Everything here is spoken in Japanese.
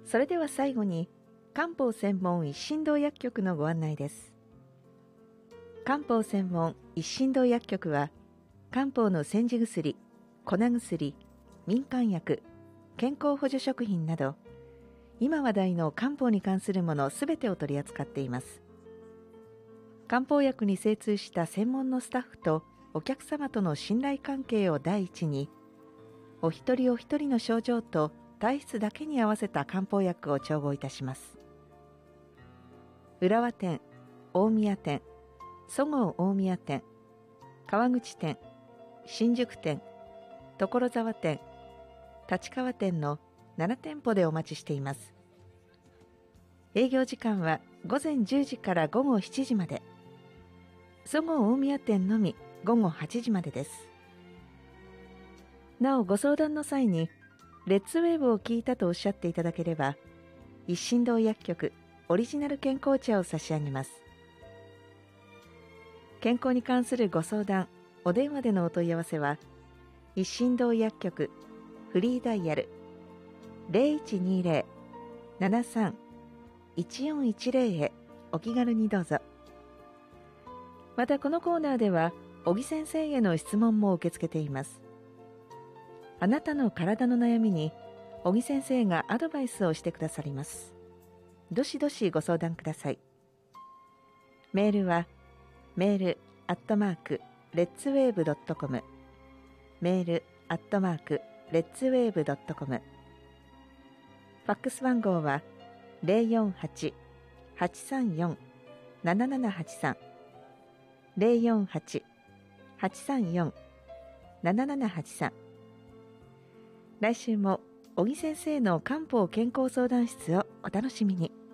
それでは最後に漢方専門一心堂薬局のご案内です。漢方専門一心堂薬局は、漢方の煎じ薬、粉薬、民間薬、健康補助食品など、今話題の漢方に関するものすべてを取り扱っています。漢方薬に精通した専門のスタッフとお客様との信頼関係を第一に、お一人お一人の症状と体質だけに合わせた漢方薬を調合いたします。浦和店、大宮店、そごう大宮店、川口店、新宿店、所沢店、立川店の7店舗でお待ちしています。営業時間は午前10時から午後7時まで。そごう大宮店のみ午後8時までです。なお、ご相談の際にレッツウェーブを聞いたとおっしゃっていただければ、一心堂薬局オリジナル健康茶を差し上げます。健康に関するご相談、お電話でのお問い合わせは、一心堂薬局フリーダイヤル 0120-73-1410 へお気軽にどうぞ。またこのコーナーでは、小木先生への質問も受け付けています。あなたの体の悩みに小木先生がアドバイスをしてくださります。どしどしご相談ください。メールはmail@letswave.com、 メール@letswave.com。 ファックス番号は 048-834-7783、 048-834-7783。来週も小木先生の漢方健康相談室をお楽しみに。